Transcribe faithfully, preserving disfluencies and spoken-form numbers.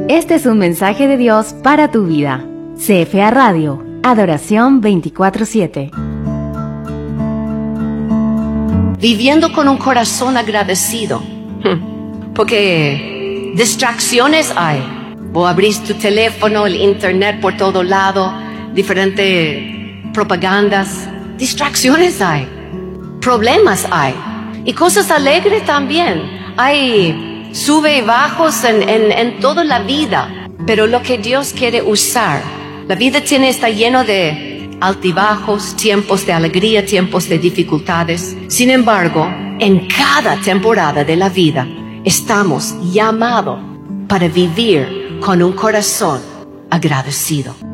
Este es un mensaje de Dios para tu vida. C F A Radio, adoración veinticuatro siete. Viviendo con un corazón agradecido, porque distracciones hay. Vos abrís tu teléfono, el internet por todo lado, diferentes propagandas. Distracciones hay, problemas hay, y cosas alegres también. Hay sube y bajos en, en, en toda la vida, pero lo que Dios quiere usar, la vida tiene, está lleno de altibajos, tiempos de alegría, tiempos de dificultades. Sin embargo, en cada temporada de la vida estamos llamados para vivir con un corazón agradecido.